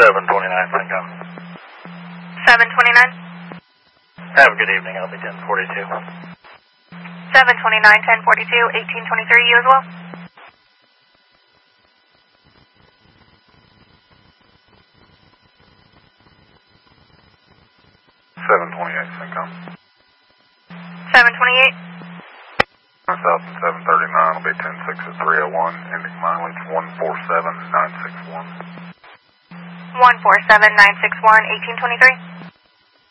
729, Syncom. 729? Have a good evening. I'll be 1042. 729, 1042, 1823, you as well? Syncom. 728? South and 739 will be 106 at 301, ending mileage 147961. 147961, 1823?